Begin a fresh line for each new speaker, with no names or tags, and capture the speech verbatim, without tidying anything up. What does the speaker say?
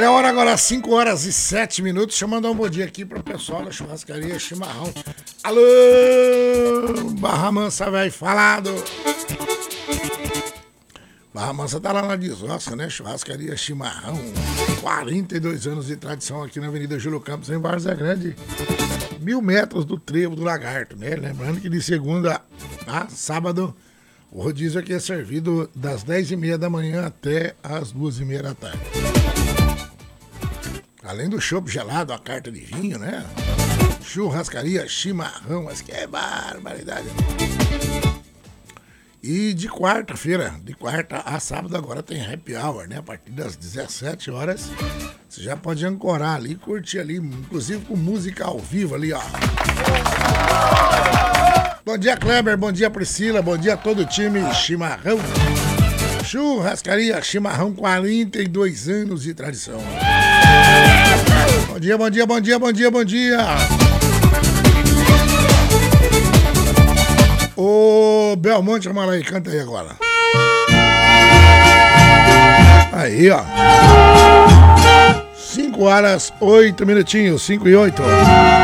Olha a hora agora, cinco horas e sete minutos. Deixa eu mandar um bom dia aqui pro pessoal da churrascaria Chimarrão. Alô, Barra Mansa, velho, falado. Barra Mansa tá lá na Desosca, né? Churrascaria Chimarrão. quarenta e dois anos de tradição aqui na Avenida Júlio Campos, em Várzea Grande. Mil metros do Trevo do Lagarto, né? Lembrando que de segunda a sábado, o rodízio aqui é servido das dez e meia da manhã até as duas e meia da tarde. Além do chopp gelado, a carta de vinho, né? Churrascaria Chimarrão, mas que é barbaridade. E de quarta-feira, de quarta a sábado, agora tem happy hour, né? A partir das dezessete horas, você já pode ancorar ali, curtir ali, inclusive com música ao vivo ali, ó. Bom dia, Kleber, bom dia, Priscila, bom dia a todo o time Chimarrão. Churrascaria Chimarrão, quarenta e dois anos de tradição. Bom dia, bom dia, bom dia, bom dia, bom dia. Ô, Belmonte Amalai, canta aí agora. Aí, ó. cinco horas, oito minutinhos, cinco e oito.